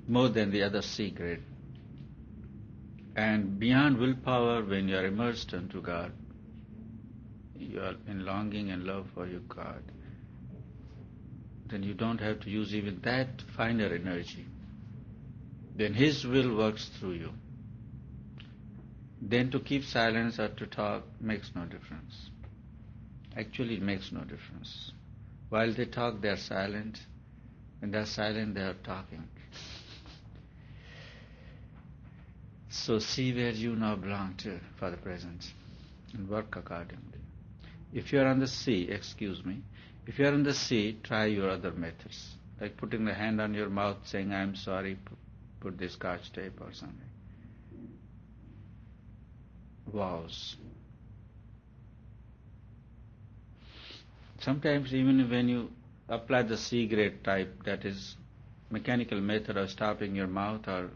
more than the other C grade. And beyond willpower, when you are immersed into God, you are in longing and love for your God, then you don't have to use even that finer energy. Then His will works through you. Then to keep silence or to talk makes no difference. Actually, it makes no difference. While they talk, they are silent. When they are silent, they are talking. So see where you now belong to for the present and work accordingly. If you are on the sea, if you are on the sea, try your other methods, like putting the hand on your mouth, saying, "I am sorry," put this scotch tape or something. Vows. Sometimes even when you apply the C grade type, that is mechanical method of stopping your mouth, or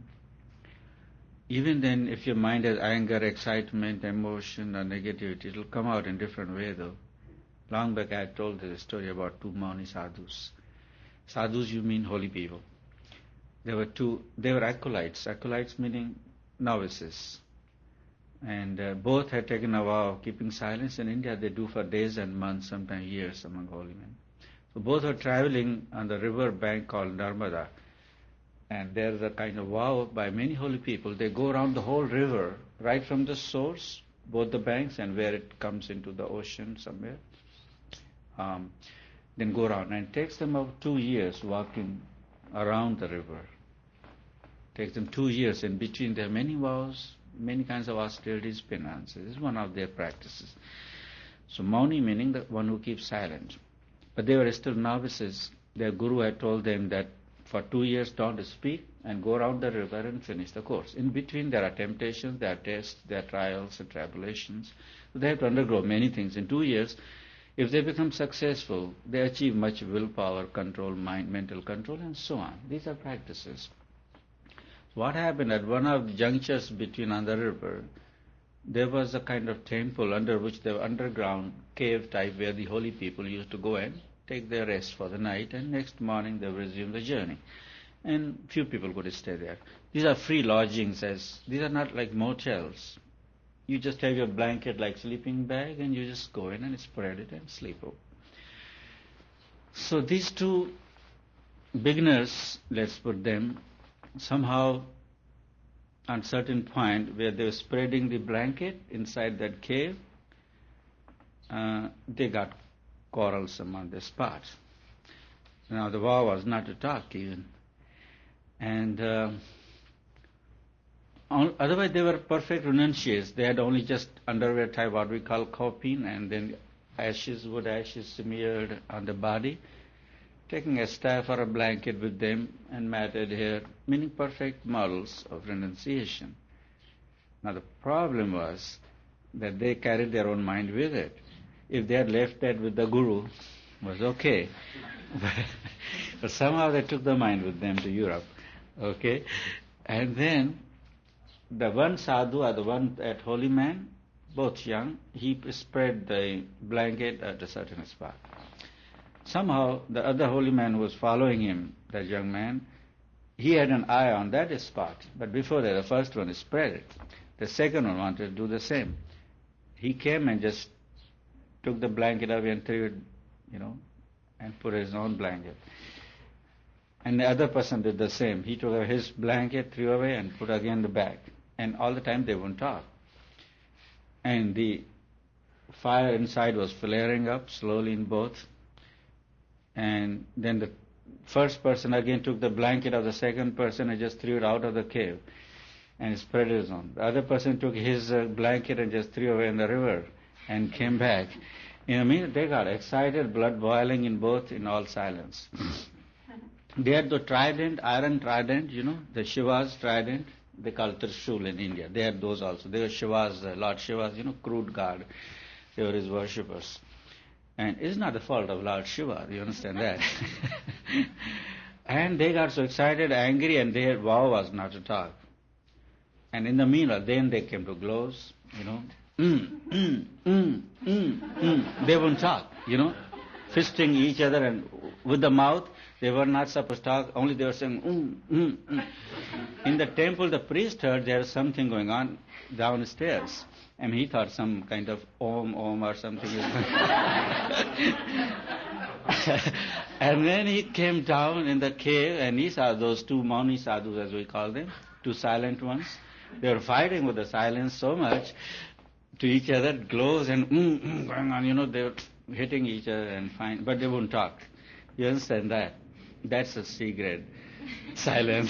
even then if your mind has anger, excitement, emotion or negativity, it will come out in different way though. Long back I told the story about two Mauni sadhus. Sadhus, you mean holy people. They were acolytes. Acolytes meaning novices. And both had taken a vow of keeping silence. In India they do for days and months, sometimes years among holy men. So both were traveling on the river bank called Narmada. And there's a kind of vow by many holy people. They go around the whole river, right from the source, both the banks and where it comes into the ocean somewhere. Then go around. And it takes them about 2 years walking around the river. It takes them 2 years. In between there are many vows, many kinds of austerities, penances. This is one of their practices. So Mauni meaning the one who keeps silent. But they were still novices. Their guru had told them that for 2 years don't speak and go around the river and finish the course. In between there are temptations, there are tests, there are trials and tribulations. So they have to undergo many things. In 2 years, if they become successful, they achieve much willpower, control, mind, mental control, and so on. These are practices. What happened at one of the junctures between on the river, there was a kind of temple under which there were underground cave type where the holy people used to go and take their rest for the night, and next morning they resume the journey. And few people could stay there. These are free lodgings. These are not like motels. You just have your blanket like sleeping bag and you just go in and spread it and sleep over. So these two beginners, let's put them, somehow on certain point where they were spreading the blanket inside that cave, they got quarrelsome on the spot. Now the vow was not to talk even. And otherwise they were perfect renunciates. They had only just underwear type, what we call kopin, and then wood ashes smeared on the body, taking a staff or a blanket with them and matted hair, meaning perfect models of renunciation. Now the problem was that they carried their own mind with it. If they had left that with the guru, it was okay. But somehow they took the mind with them to Europe. Okay? And then the one sadhu or the one that holy man, both young, he spread the blanket at a certain spot. Somehow the other holy man who was following him, that young man, he had an eye on that spot. But before that, the first one spread it. The second one wanted to do the same. He came and just took the blanket away and threw it, and put his own blanket. And the other person did the same. He took his blanket, threw away, and put again the bag. And all the time they wouldn't talk. And the fire inside was flaring up slowly in both. And then the first person again took the blanket of the second person and just threw it out of the cave and spread his own. The other person took his blanket and just threw away in the river and came back. They got excited, blood boiling in both, in all silence. They had the trident, iron trident, the Shiva's trident. They call it Trishul in India. They had those also. They were Shiva's, Lord Shiva's, crude god. They were his worshippers. And it's not the fault of Lord Shiva, you understand that? And they got so excited, angry, and their vow was not to talk. And in the meanwhile, then they came to blows, They wouldn't talk, fisting each other and with the mouth. They were not supposed to talk, only they were saying, In the temple, the priest heard there was something going on downstairs. And he thought some kind of om or something. And then he came down in the cave and he saw those two Mauni sadhus, as we call them, two silent ones. They were fighting with the silence so much to each other, close and going on, they were hitting each other and fine, but they wouldn't talk. You understand that? That's a secret. Silence.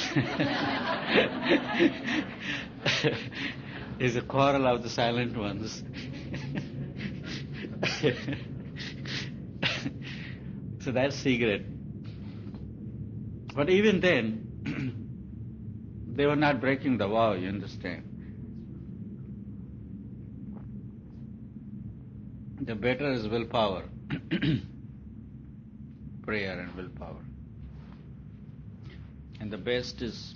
Is a quarrel of the silent ones. So that's secret. But even then, they were not breaking the vow, you understand. The better is willpower. Prayer and willpower. And the best is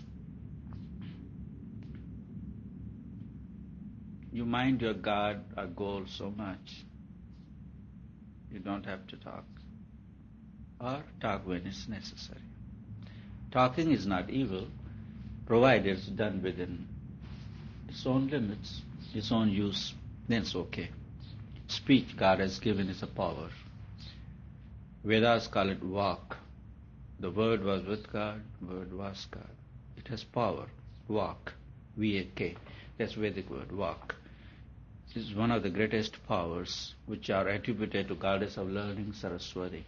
you mind your God or goal so much, you don't have to talk. Or talk when it's necessary. Talking is not evil, provided it's done within its own limits, its own use, then it's okay. Speech God has given is a power. Vedas call it Vak. The word was with God, word was God. It has power. Vak. V-A-K. That's Vedic word, Vak. It is one of the greatest powers which are attributed to goddess of learning, Saraswati.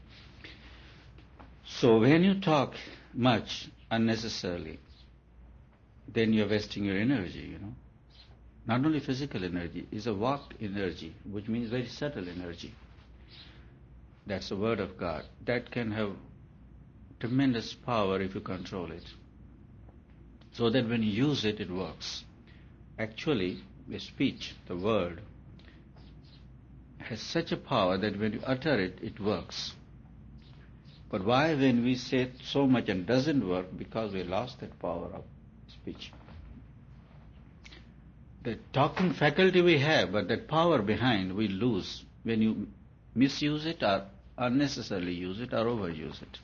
So when you talk much unnecessarily, then you're wasting your energy, Not only physical energy, it's a Vak energy, which means very subtle energy. That's the word of God. That can have tremendous power if you control it. So that when you use it, it works. Actually, the speech, the word, has such a power that when you utter it, it works. But why when we say so much and doesn't work? Because we lost that power of speech. The talking faculty we have, but that power behind we lose when you misuse it or unnecessarily use it or overuse it.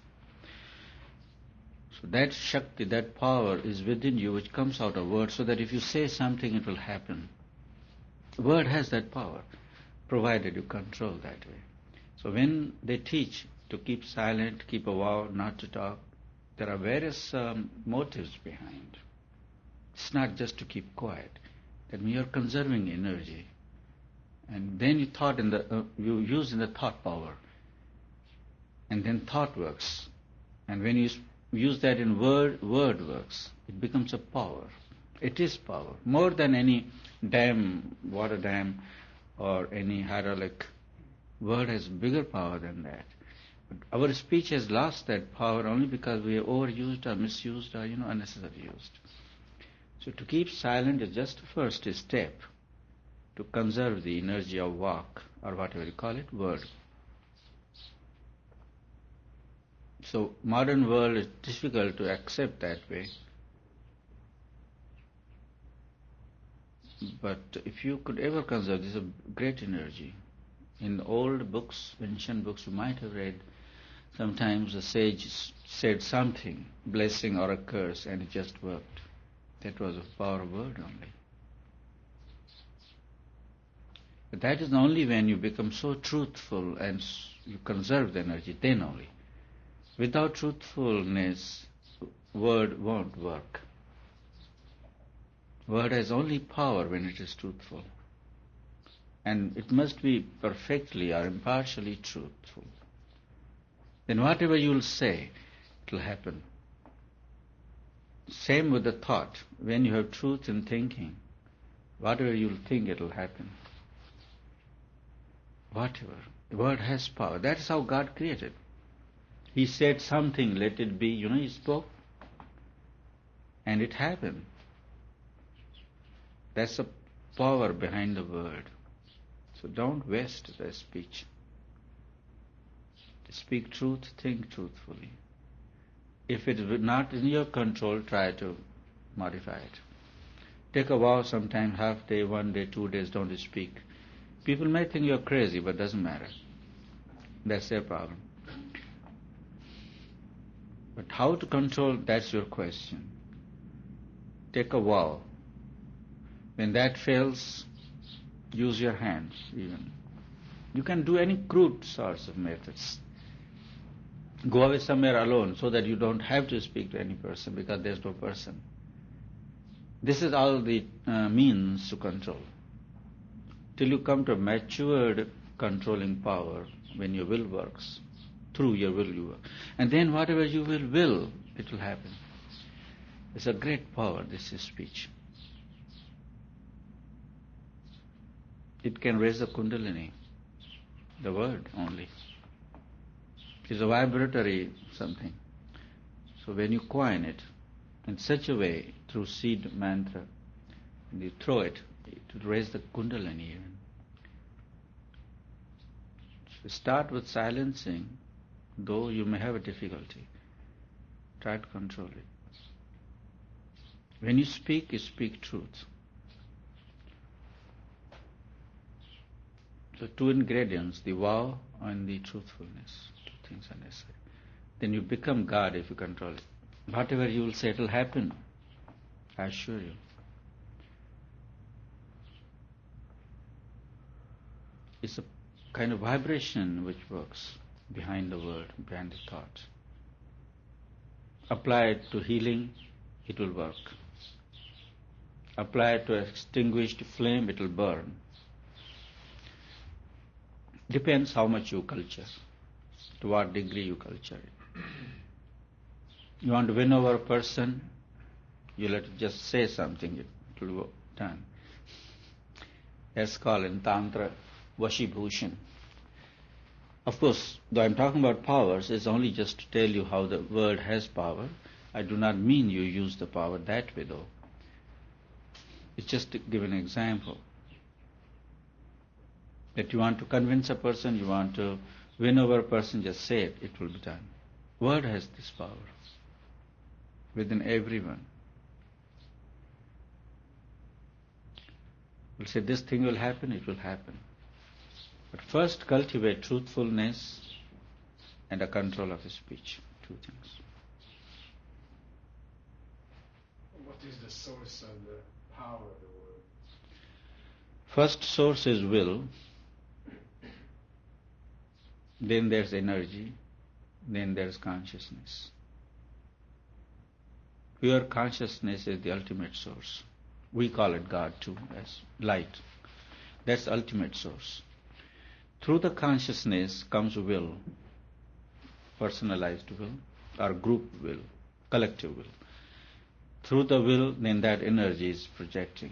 So that Shakti, that power is within you which comes out of words, so that if you say something it will happen. Word has that power, provided you control that way. So when they teach to keep silent, keep a vow, not to talk, there are various motives behind. It's not just to keep quiet. That means you're conserving energy. And then you use in the thought power. And then thought works. And when you use that in word works. It becomes a power. It is power. More than any dam, water dam, or any hydraulic. Word has bigger power than that. But our speech has lost that power only because we have overused or misused or, unnecessarily used. So to keep silent is just the first step to conserve the energy of Vak, or whatever you call it, word. So modern world is difficult to accept that way. But if you could ever conserve, this is a great energy. In old books, ancient books, you might have read, sometimes the sage said something, blessing or a curse, and it just worked. That was a power of word only. But that is only when you become so truthful and you conserve the energy, then only. Without truthfulness, word won't work. Word has only power when it is truthful. And it must be perfectly or impartially truthful. Then whatever you'll say, it will happen. Same with the thought. When you have truth in thinking, whatever you'll think, it will happen. Whatever. The word has power. That is how God created. He said something, let it be. He spoke. And it happened. That's the power behind the word. So don't waste the speech. Speak truth, think truthfully. If it is not in your control, try to modify it. Take a vow sometime, half day, 1 day, 2 days, don't speak. People may think you're crazy, but it doesn't matter. That's their problem. But how to control, that's your question. Take a vow. When that fails, use your hands even. You can do any crude sorts of methods. Go away somewhere alone so that you don't have to speak to any person because there's no person. This is all the means to control. Till you come to a matured controlling power, when your will works, through your will you work. And then whatever you will, it will happen. It's a great power, this is speech. It can raise the kundalini, the word only. It's a vibratory something. So when you coin it in such a way, through seed mantra, and you throw it, it will raise the kundalini even. So start with silencing, though you may have a difficulty. Try to control it. When you speak truth. So two ingredients, the vow and the truthfulness. Two things are necessary. Then you become God if you control it. Whatever you will say, it will happen. I assure you. It's a kind of vibration which works behind the word, behind the thought. Apply it to healing, it will work. Apply it to extinguished flame, it will burn. Depends how much you culture, to what degree you culture it. You want to win over a person, you let it just say something, it will go done. That's called in Tantra Vashibhushan. Of course, though I'm talking about powers, it's only just to tell you how the word has power. I do not mean you use the power that way though. It's just to give an example. That you want to convince a person, you want to win over a person, just say it, it will be done. Word has this power within everyone. We'll say this thing will happen, it will happen. But first cultivate truthfulness and a control of speech. Two things. What is the source of the power of the word? First source is will. Then there's energy. Then there's consciousness. Pure consciousness is the ultimate source. We call it God too, as light. That's the ultimate source. Through the consciousness comes will, personalized will, or group will, collective will. Through the will, then that energy is projecting.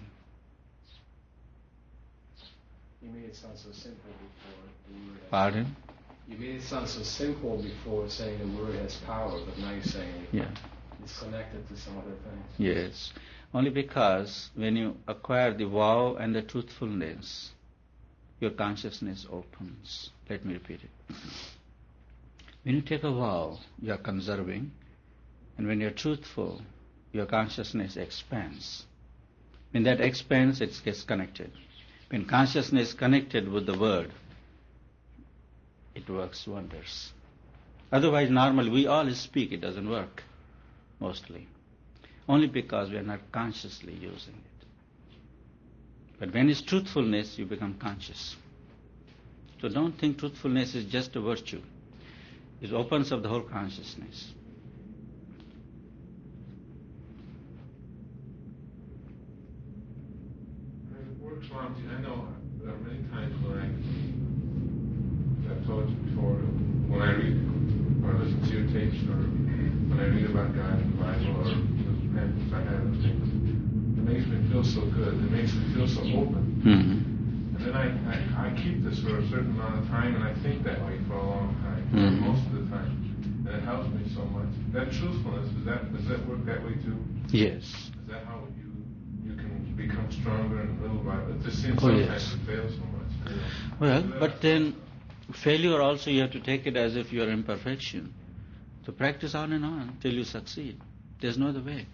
You made it sound so simple before. The word has Pardon? You made it sound so simple before saying the word has power, but now you're saying it's connected to some other things. Yes. Only because when you acquire the vow and the truthfulness, your consciousness opens. Let me repeat it. When you take a vow, you are conserving, and when you are truthful, your consciousness expands. When that expands, it gets connected. When consciousness is connected with the word, it works wonders. Otherwise, normally we all speak, it doesn't work, mostly. Only because we are not consciously using it. But when it's truthfulness, you become conscious. So don't think truthfulness is just a virtue. It opens up the whole consciousness. It works, Swamiji. I know there are many times when I've told you before, when I read or listen to your tapes, or when I read about God in the Bible, or the pamphlets I have and things, it makes me feel so good. It makes me feel so open. Mm-hmm. And then I keep this for a certain amount of time, and I think that way for a long time, most of the time. And it helps me so much. That truthfulness, does that work that way too? Yes. Is that how you can become stronger and little by it? It just seems sometimes to fail so much. You know? Well, but then failure also you have to take it as if you are imperfection. So practice on and on till you succeed. There's no other way.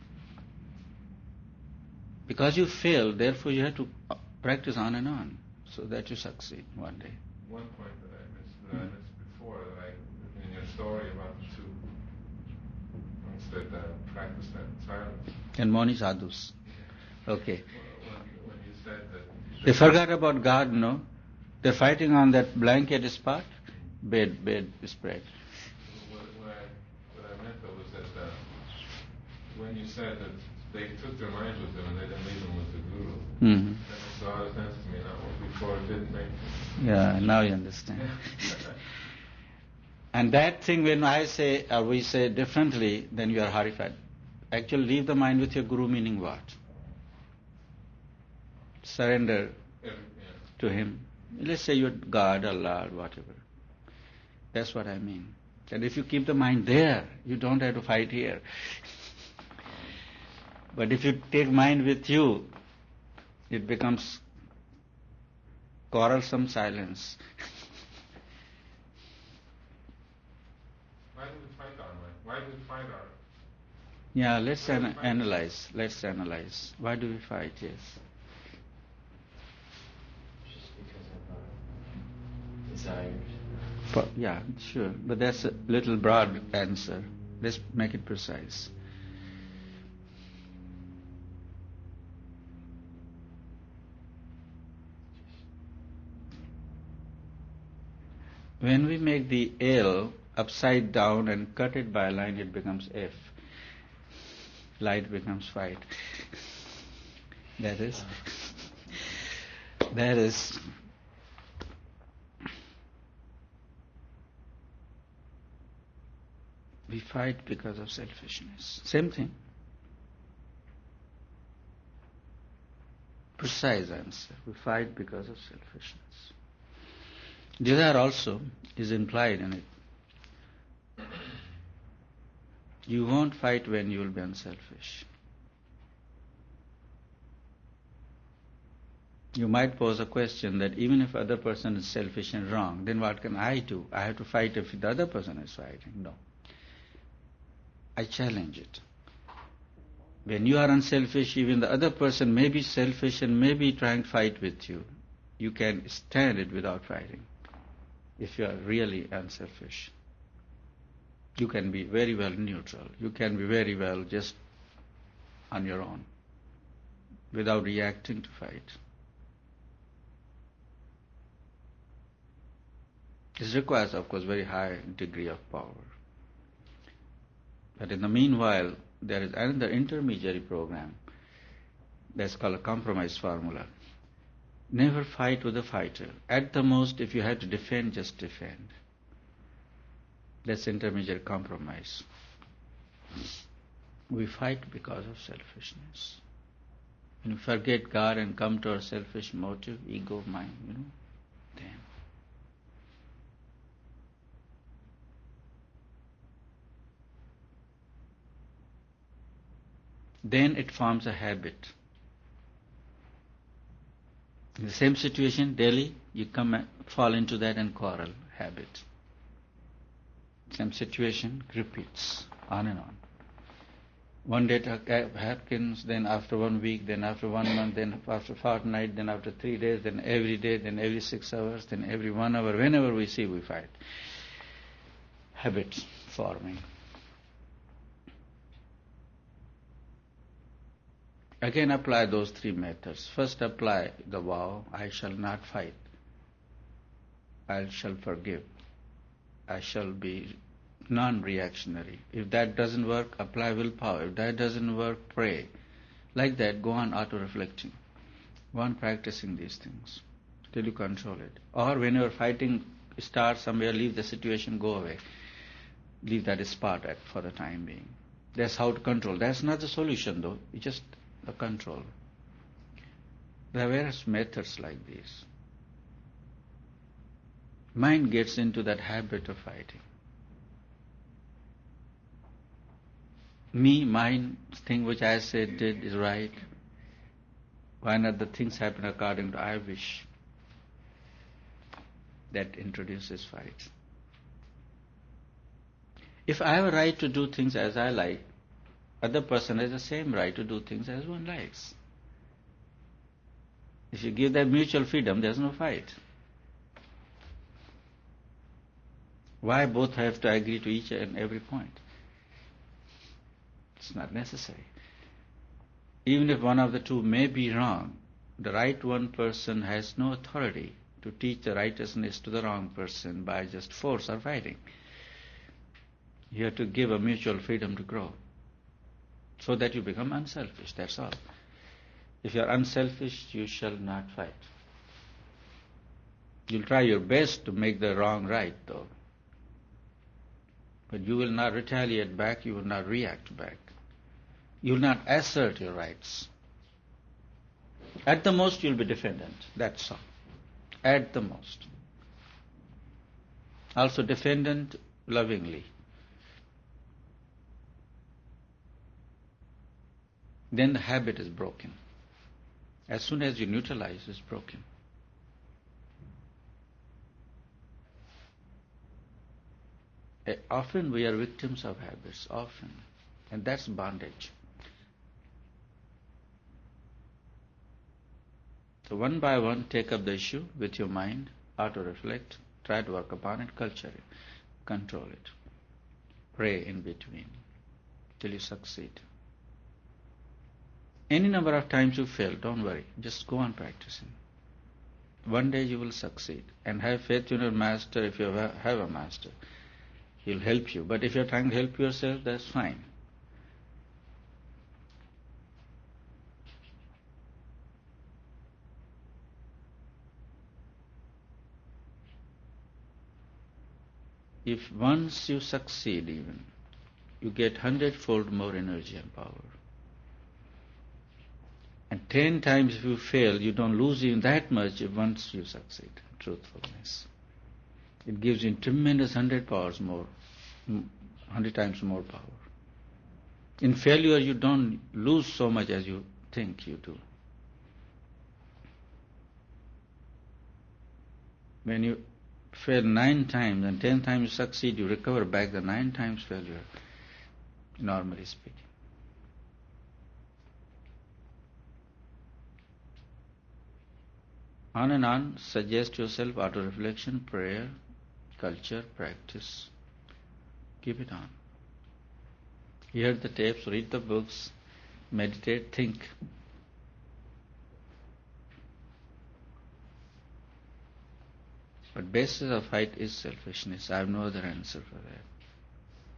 Because you fail, therefore you have to practice on and on so that you succeed one day. One point that I missed before, in your story about the two that practice that silence. And Moni sadhus. Okay. When you said that... They forgot about God, no? They're fighting on that blanket spot, bed spread. What I meant though was that when you said that they took their minds with them and they didn't leave them with the Guru, Mm-hmm. that makes a lot of sense to me now. Before it didn't make sense. Yeah, now you understand. And that thing, when I say, or we say differently, then you are horrified. Actually, leave the mind with your Guru, meaning what? Surrender to him. Let's say you're God, Allah, or whatever. That's what I mean. And if you keep the mind there, you don't have to fight here. But if you take mind with you, it becomes quarrelsome silence. Why do we fight our mind? Why do we fight our... Yeah, let's analyze. Let's analyze. Why do we fight? Yes. Just because of our desires. Yeah, sure. But that's a little broad answer. Let's make it precise. When we make the L upside down and cut it by a line, it becomes F. Light becomes fight. That is we fight because of selfishness. Same thing. Precise answer. We fight because of selfishness. Desire also is implied in it. You won't fight when you will be unselfish. You might pose a question that even if other person is selfish and wrong, then what can I do? I have to fight if the other person is fighting. No. I challenge it. When you are unselfish, even the other person may be selfish and may be trying to fight with you. You can stand it without fighting. If you are really unselfish, you can be very well neutral. You can be very well just on your own, without reacting to fight. This requires, of course, very high degree of power. But in the meanwhile, there is another intermediary program that's called a compromise formula. Never fight with a fighter. At the most, if you have to defend, just defend. That's intermediate compromise. We fight because of selfishness. When we forget God and come to our selfish motive, ego, mind, then. Then it forms a habit. In the same situation, daily, you come and fall into that and quarrel, habit. Same situation repeats on and on. One day it happens, then after 1 week, then after 1 month, then after fortnight, then after 3 days, then every day, then every 6 hours, then every 1 hour. Whenever we see, we fight. Habits forming. Again, apply those 3 methods. First, apply the vow, I shall not fight. I shall forgive. I shall be non-reactionary. If that doesn't work, apply willpower. If that doesn't work, pray. Like that, go on auto-reflecting. Go on practicing these things till you control it. Or when you're fighting, start somewhere, leave the situation, go away. Leave that spot for the time being. That's how to control. That's not the solution though. It's just a control. There are various methods like these. Mind gets into that habit of fighting. Me, mine, thing which I said, did is right. Why not the things happen according to I wish? That introduces fight. If I have a right to do things as I like, other person has the same right to do things as one likes. If you give them mutual freedom, there's no fight. Why both have to agree to each and every point? It's not necessary. Even if one of the two may be wrong, the right one person has no authority to teach the righteousness to the wrong person by just force or fighting. You have to give a mutual freedom to grow so that you become unselfish, that's all. If you are unselfish, you shall not fight. You'll try your best to make the wrong right, though. But you will not retaliate back, you will not react back. You will not assert your rights. At the most, you'll be defendant, that's all. At the most. Also defendant lovingly. Then the habit is broken. As soon as you neutralize, it's broken. Often we are victims of habits, often. And that's bondage. So one by one, take up the issue with your mind, auto-reflect, try to work upon it, culture it, control it. Pray in between till you succeed. Any number of times you fail, don't worry. Just go on practicing. One day you will succeed. And have faith in your master if you have a master. He'll help you. But if you're trying to help yourself, that's fine. If once you succeed even, you get 100-fold more energy and power. And 10 times if you fail, you don't lose even that much if once you succeed. Truthfulness. It gives you tremendous 100 times more power. In failure, you don't lose so much as you think you do. When you fail 9 times and 10 times you succeed, you recover back the 9 times failure, normally speaking. On and on, suggest yourself auto-reflection, prayer, culture, practice. Keep it on. Hear the tapes, read the books, meditate, think. But basis of fight is selfishness. I have no other answer for that.